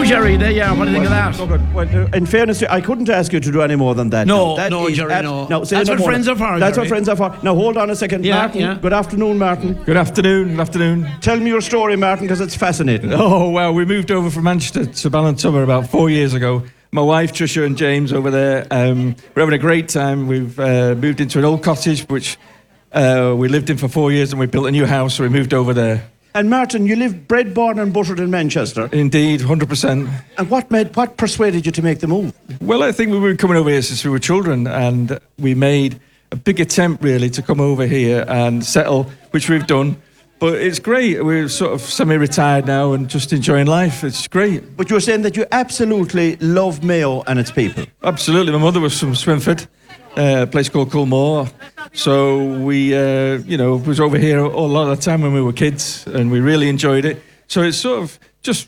Jerry, there you are. What do you think of that? Well, in fairness, I couldn't ask you to do any more than that. No, That no, is Jerry, no. say That's no what more. friends are for, That's Jerry. what friends are for. Now, hold on a second. Yeah, Martin, yeah. good afternoon, Martin. Good afternoon. Good afternoon. Tell me your story, Martin, because it's fascinating. Oh, well, we moved over from Manchester to Ballintubber about 4 years ago. My wife, Tricia, and James over there. We're having a great time. We've moved into an old cottage, which we lived in for 4 years, and we built a new house, so we moved over there. And Martin, you live bred, born and buttered in Manchester. Indeed, 100%. And what persuaded you to make the move? Well, I think we were coming over here since we were children, and we made a big attempt, really, to come over here and settle, which we've done. But it's great. We're sort of semi-retired now and just enjoying life. It's great. But you were saying that you absolutely love Mayo and its people. Absolutely. My mother was from Swinford, a place called Coolmore. So we, was over here a lot of the time when we were kids, and we really enjoyed it. So it's sort of just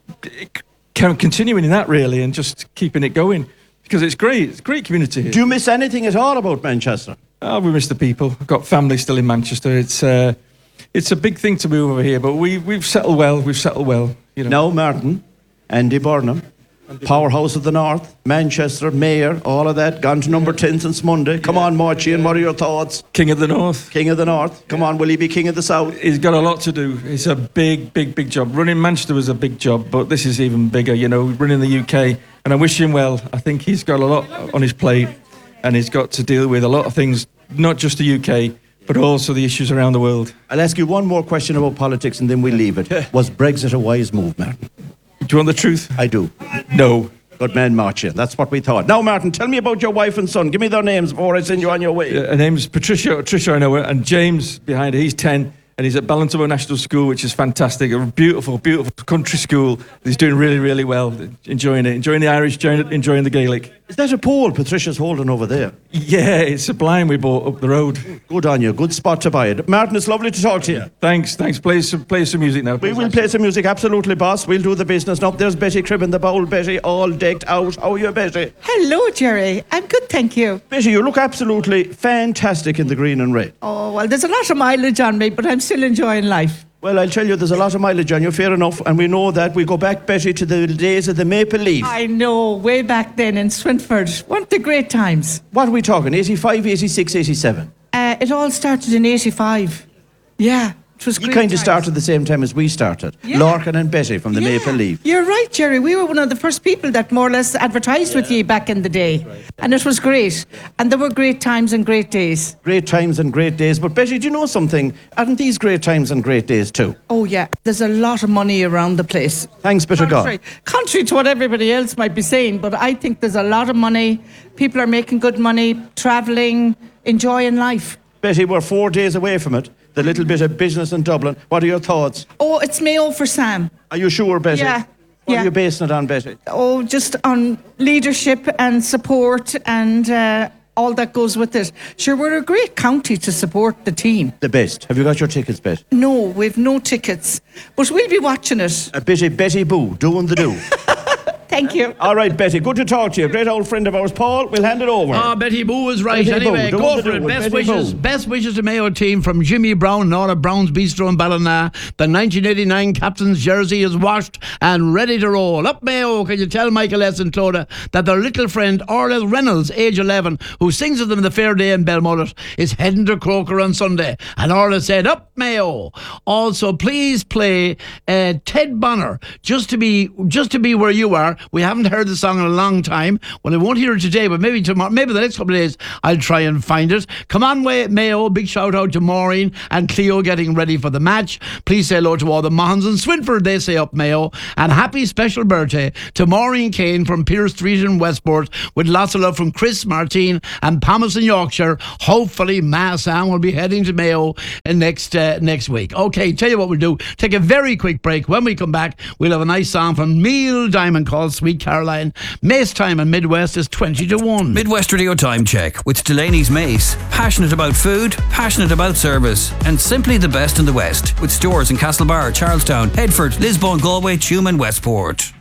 continuing in that, really, and just keeping it going. Because it's great. It's a great community here. Do you miss anything at all about Manchester? Oh, we miss the people. I've got family still in Manchester. It's a big thing to move over here, but we've settled well. You know. Now, Martin, Andy Burnham, Powerhouse of the North, Manchester, Mayor, all of that, gone to number 10 since Monday. Come on, Marchin, what are your thoughts? King of the North. King of the North. Come on, will he be King of the South? He's got a lot to do. It's a big job. Running Manchester was a big job, but this is even bigger, running the UK. And I wish him well. I think he's got a lot on his plate, and he's got to deal with a lot of things, not just the UK, but also the issues around the world. I'll ask you one more question about politics and then we'll leave it. Was Brexit a wise move, Martin? Do you want the truth? I do. No. Good man, Martin. That's what we thought. Now, Martin, tell me about your wife and son. Give me their names before I send you on your way. Her name's Tricia, I know her, and James behind her. He's 10, and he's at Ballintubber National School, which is fantastic. A beautiful country school. He's doing really, really well. Enjoying it. Enjoying the Irish, enjoying the Gaelic. Is that a pole Patricia's holding over there? Yeah, it's a blind we bought up the road. Good on you. Good spot to buy it. Martin, it's lovely to talk to you. Thanks. Play some music now. We will play some music, absolutely, boss. We'll do the business. Now, there's Betty Cribb in the bowl. Betty, all decked out. How are you, Betty? Hello, Jerry. I'm good, thank you. Betty, you look absolutely fantastic in the green and red. Oh, well, there's a lot of mileage on me, but I'm still enjoying life. Well, I'll tell you, there's a lot of mileage on you, fair enough, and we know that. We go back, Betty, to the days of the Maple Leaf. I know, way back then in Swinford. Weren't the great times? What are we talking, 85, 86, 87? It all started in 85. Yeah, it was great. You kind of times. started the same time as we started. Yeah. Larkin and Betty from the Maple Leaf. You're right, Jerry. We were one of the first people that more or less advertised with you back in the day. And it was great. And there were great times and great days. Great times and great days. But Betty, do you know something? Aren't these great times and great days too? Oh, yeah. There's a lot of money around the place. Thanks, Bishop God. Contrary to what everybody else might be saying, but I think there's a lot of money. People are making good money, travelling, enjoying life. Betty, we're 4 days away from it. The little bit of business in Dublin. What are your thoughts? Oh, it's Mayo for Sam. Are you sure, Betty? Yeah. What are you basing it on, Betty? Oh, just on leadership and support and all that goes with it. Sure, we're a great county to support the team. The best. Have you got your tickets, Betty? No, we've no tickets, but we'll be watching it. Betty Boo, doing the do. Thank you. All right, Betty, good to talk to you. Great old friend of ours, Paul. We'll hand it over. Betty Boo is right. Betty Anyway, Boo, go for it. Best wishes to Mayo team from Jimmy Brown and all of Brown's Bistro in Ballina. The 1989 captain's jersey is washed and ready to roll. Up Mayo, can you tell Michael S. and Clodagh that their little friend Orla Reynolds, age 11, who sings with them in the Fair Day in Belmullet, is heading to Croker on Sunday. And Orla said, up Mayo. Also, please play Ted Bonner, just to be where you are. We haven't heard the song in a long time. Well, I won't hear it today, but maybe tomorrow, maybe the next couple of days, I'll try and find it. Come on, Mayo. Big shout out to Maureen and Cleo getting ready for the match. Please say hello to all the Mahons and Swinford. They say up Mayo. And happy special birthday to Maureen Kane from Pearse Street in Westport, with lots of love from Chris Martin and Thomas in Yorkshire. Hopefully, Sam will be heading to Mayo next week. Okay, tell you what we'll do. Take a very quick break. When we come back, we'll have a nice song from Neil Diamond called Sweet Caroline. Mace time in Midwest is 20 to 1. Midwest Radio Time Check with Delaney's Mace. Passionate about food, passionate about service, and simply the best in the West. With stores in Castlebar, Charlestown, Headford, Lisbon, Galway, Tuam and Westport.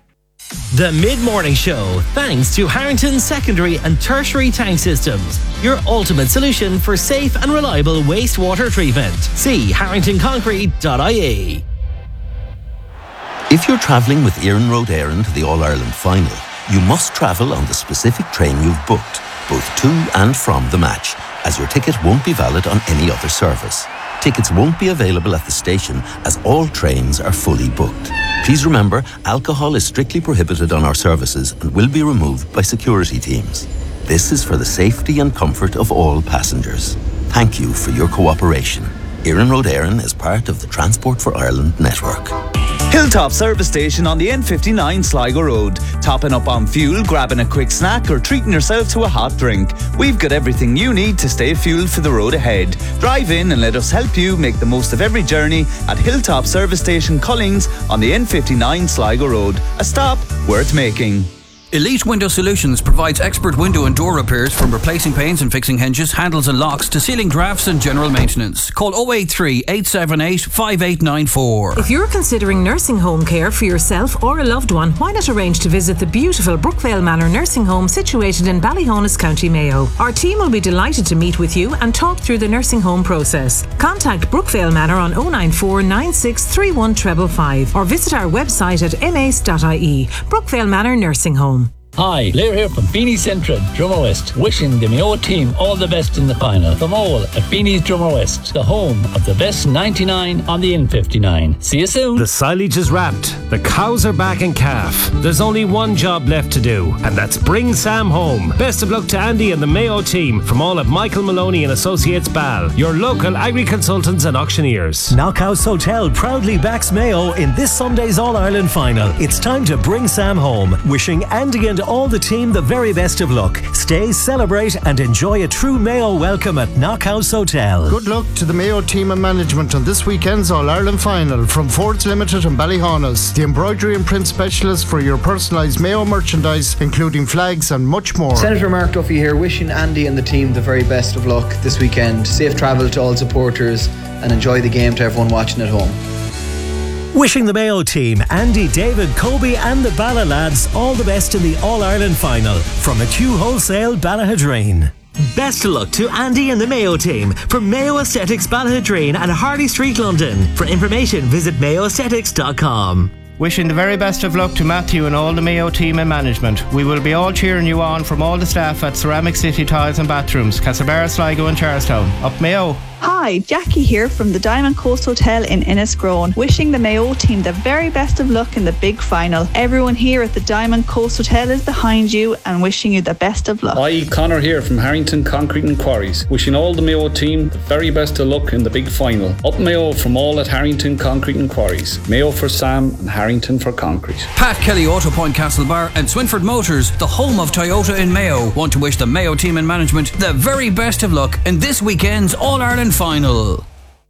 The Mid-Morning Show, thanks to Harrington Secondary and Tertiary Tank Systems, your ultimate solution for safe and reliable wastewater treatment. See harringtonconcrete.ie. If you're travelling with Iarnród Road Éireann to the All-Ireland final, you must travel on the specific train you've booked, both to and from the match, as your ticket won't be valid on any other service. Tickets won't be available at the station as all trains are fully booked. Please remember, alcohol is strictly prohibited on our services and will be removed by security teams. This is for the safety and comfort of all passengers. Thank you for your cooperation. Iarnród Road Éireann is part of the Transport for Ireland network. Hilltop Service Station on the N59 Sligo Road. Topping up on fuel, grabbing a quick snack or treating yourself to a hot drink. We've got everything you need to stay fueled for the road ahead. Drive in and let us help you make the most of every journey at Hilltop Service Station Collings on the N59 Sligo Road. A stop worth making. Elite Window Solutions provides expert window and door repairs, from replacing panes and fixing hinges, handles and locks to sealing drafts and general maintenance. Call 083 878 5894. If you're considering nursing home care for yourself or a loved one, why not arrange to visit the beautiful Brookvale Manor Nursing Home situated in Ballyhonus, County Mayo. Our team will be delighted to meet with you and talk through the nursing home process. Contact Brookvale Manor on 094 9631 555 or visit our website at mace.ie. Brookvale Manor Nursing Home. Hi, Blair here from Beanie's Central, Drummer West, wishing the Mayo team all the best in the final. From all at Beanie's Drummer West, the home of the best 99 on the N59. See you soon. The silage is wrapped, the cows are back in calf. There's only one job left to do, and that's bring Sam home. Best of luck to Andy and the Mayo team from all at Michael Maloney and Associates Ball, your local agri-consultants and auctioneers. Knockhouse Hotel proudly backs Mayo in this Sunday's All-Ireland final. It's time to bring Sam home. Wishing Andy and all the team the very best of luck. Stay, celebrate and enjoy a true Mayo welcome at Knockhouse Hotel. Good luck to the Mayo team and management on this weekend's All-Ireland final from Fords Limited and Ballyhonus, the embroidery and print specialist for your personalised Mayo merchandise, including flags and much more. Senator Mark Duffy here, wishing Andy and the team the very best of luck this weekend. Safe travel to all supporters and enjoy the game to everyone watching at home. Wishing the Mayo team, Andy, David, Kobe and the Bala lads all the best in the All-Ireland final from McHugh Wholesale, Ballahadreen. Best of luck to Andy and the Mayo team from Mayo Aesthetics Ballahadreen and Harley Street, London. For information, visit mayoaesthetics.com. Wishing the very best of luck to Matthew and all the Mayo team and management. We will be all cheering you on from all the staff at Ceramic City Tiles and Bathrooms, Castlebar, Sligo and Charlestown. Up Mayo! Hi, Jackie here from the Diamond Coast Hotel in Innisgrone, wishing the Mayo team the very best of luck in the big final. Everyone here at the Diamond Coast Hotel is behind you and wishing you the best of luck. Hi, Connor here from Harrington Concrete and Quarries, wishing all the Mayo team the very best of luck in the big final. Up Mayo from all at Harrington Concrete and Quarries. Mayo for Sam and Harrington for concrete. Pat Kelly Auto Point Castlebar and Swinford Motors, the home of Toyota in Mayo, want to wish the Mayo team and management the very best of luck in this weekend's All-Ireland final.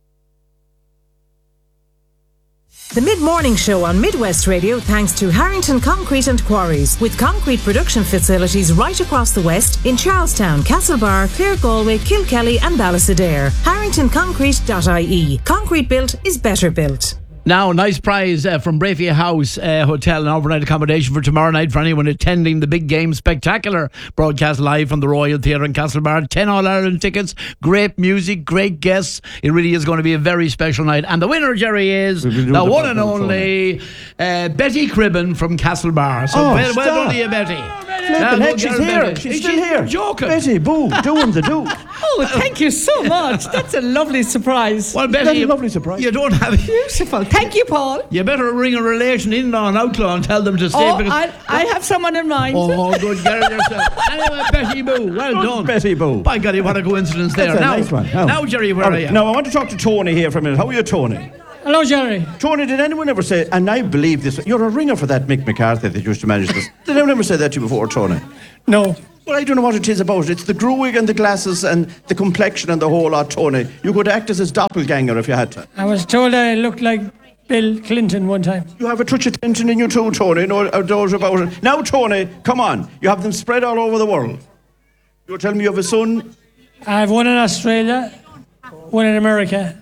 The Mid-Morning Show on Midwest Radio thanks to Harrington Concrete and Quarries, with concrete production facilities right across the West in Charlestown, Castlebar, Clare, Galway, Kilkelly and Ballysadare. HarringtonConcrete.ie. Concrete built is better built. Now, nice prize from Brafia House Hotel and overnight accommodation for tomorrow night for anyone attending the big game spectacular broadcast live from the Royal Theatre in Castlebar. 10 All-Ireland tickets, great music, great guests. It really is going to be a very special night. And the winner, Jerry, is the one and only Betty Cribben from Castlebar. So well done to you, Betty. Flippin' heck, she's here. Betty. She's still here. Joking. Betty, boo, doing the do. Oh, thank you so much. That's a lovely surprise. Well, Betty, That's a lovely surprise. You don't have Beautiful. Thank you, Paul. You better ring a relation in-law and outlaw and tell them to stay. Oh, I have someone in mind. Oh, good. Get it yourself. Anyway, Betty Boo, well done. Betty Boo. By golly, what a coincidence there. That's a Now, nice one. now, Jerry, where are you? Now, I want to talk to Tony here for a minute. How are you, Tony? Hello, Jerry. Tony, did anyone ever say, and I believe this, you're a ringer for that Mick McCarthy that used to manage this. Did anyone ever say that to you before, Tony? No. Well, I don't know what it is about. It's the growing and the glasses and the complexion and the whole lot, Tony. You could act as his doppelganger if you had to. I was told I looked like Bill Clinton one time. You have a touch of Clinton in you too, Tony. No doubt about it. Now, Tony, come on. You have them spread all over the world. You're telling me you have a son? I have one in Australia, one in America.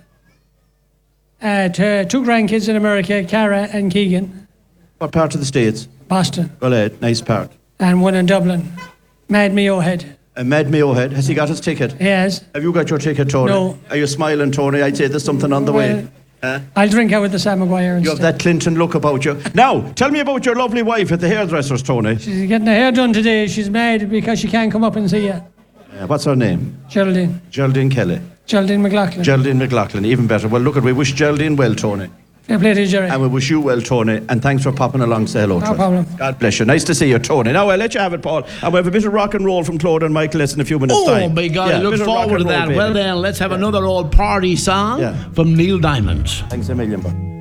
Two grandkids in America, Cara and Keegan. What part of the States? Boston. Well, nice part. And one in Dublin. Mad Mayo Head. Mad Mayo Head. Has he got his ticket? He has. Have you got your ticket, Tony? No. Are you smiling, Tony? I'd say there's something on the way. I'll drink out with the Sam Maguire You instead. have that Clinton look about you. Now, tell me about your lovely wife at the hairdressers, Tony. She's getting her hair done today. She's mad because she can't come up and see you. What's her name? Geraldine. Geraldine Kelly. Geraldine McLaughlin. Geraldine McLaughlin, even better. Well, look, we wish Geraldine well, Tony. Fair play to you, Jerry. And we wish you well, Tony. And thanks for popping along to say hello to No us. problem. God bless you. Nice to see you, Tony. Now, I'll let you have it, Paul. And we have a bit of rock and roll from Claude and Michael in a few minutes' Oh, time. my God, Yeah, I a look bit of rock forward to and roll, that. baby. Well, then, let's have another old party song from Neil Diamond. Thanks a million, bud.